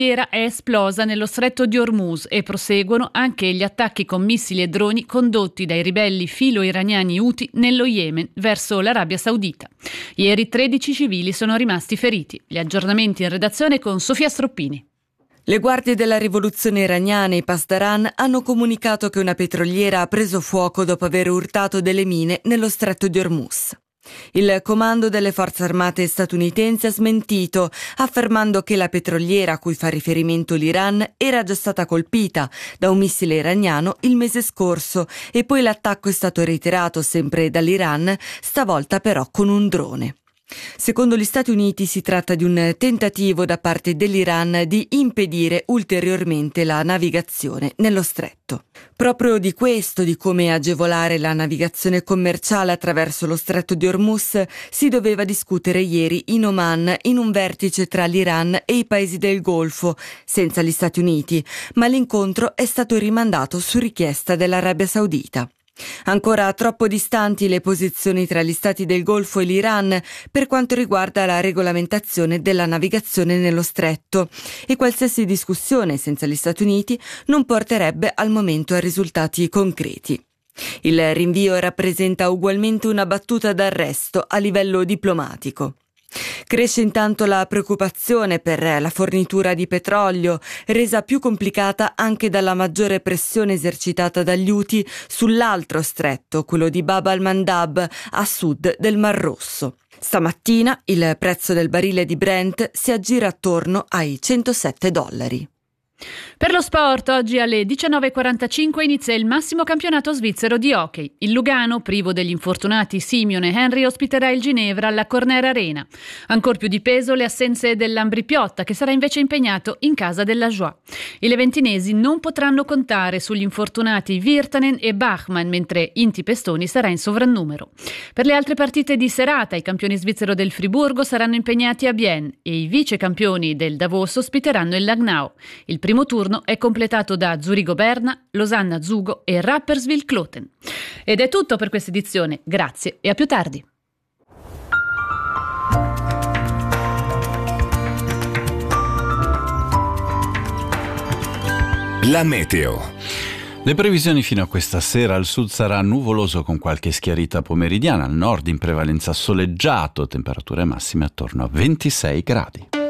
è esplosa nello stretto di Hormuz e proseguono anche gli attacchi con missili e droni condotti dai ribelli filo-iraniani Houthi nello Yemen verso l'Arabia Saudita. Ieri 13 civili sono rimasti feriti. Gli aggiornamenti in redazione con Sofia Stroppini. Le guardie della rivoluzione iraniana, i Pasdaran, hanno comunicato che una petroliera ha preso fuoco dopo aver urtato delle mine nello stretto di Hormuz. Il comando delle forze armate statunitensi ha smentito, affermando che la petroliera a cui fa riferimento l'Iran era già stata colpita da un missile iraniano il mese scorso e poi l'attacco è stato reiterato sempre dall'Iran, stavolta però con un drone. Secondo gli Stati Uniti si tratta di un tentativo da parte dell'Iran di impedire ulteriormente la navigazione nello stretto. Proprio di questo, di come agevolare la navigazione commerciale attraverso lo stretto di Hormuz, si doveva discutere ieri in Oman in un vertice tra l'Iran e i paesi del Golfo, senza gli Stati Uniti, ma l'incontro è stato rimandato su richiesta dell'Arabia Saudita. Ancora troppo distanti le posizioni tra gli stati del Golfo e l'Iran per quanto riguarda la regolamentazione della navigazione nello stretto e qualsiasi discussione senza gli Stati Uniti non porterebbe al momento a risultati concreti. Il rinvio rappresenta ugualmente una battuta d'arresto a livello diplomatico. Cresce intanto la preoccupazione per la fornitura di petrolio, resa più complicata anche dalla maggiore pressione esercitata dagli Houthi sull'altro stretto, quello di Bab al-Mandab, a sud del Mar Rosso. Stamattina il prezzo del barile di Brent si aggira attorno ai $107. Per lo sport, oggi alle 19.45 inizia il massimo campionato svizzero di hockey. Il Lugano, privo degli infortunati Simeon e Henry, ospiterà il Ginevra alla Corner Arena. Ancor più di peso le assenze dell'Ambri Piotta, che sarà invece impegnato in casa della Joie. I leventinesi non potranno contare sugli infortunati Virtanen e Bachmann, mentre Inti Pestoni sarà in sovrannumero. Per le altre partite di serata, i campioni svizzero del Friburgo saranno impegnati a Bienne e i vice campioni del Davos ospiteranno il Langnau. Il primo turno è completato da Zurigo Berna, Losanna Zugo e Rapperswil Kloten. Ed è tutto per questa edizione. Grazie e a più tardi. La meteo. Le previsioni fino a questa sera: al sud sarà nuvoloso con qualche schiarita pomeridiana, al nord in prevalenza soleggiato, temperature massime attorno a 26 gradi.